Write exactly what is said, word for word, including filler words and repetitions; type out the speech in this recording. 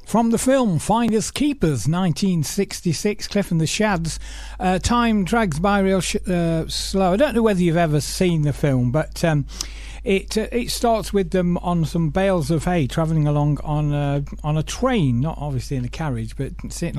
From the film Finders Keepers, nineteen sixty-six, Cliff and the Shads. Uh, time drags by real sh- uh, slow. I don't know whether you've ever seen the film, but um, it uh, it starts with them on some bales of hay travelling along on a, on a train, not obviously in a carriage, but sitting